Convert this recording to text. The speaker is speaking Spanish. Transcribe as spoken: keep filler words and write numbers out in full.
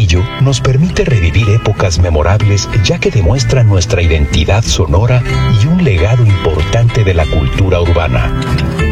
ello nos permite revivir épocas memorables, ya que demuestran nuestra identidad sonora y un legado importante de la cultura urbana.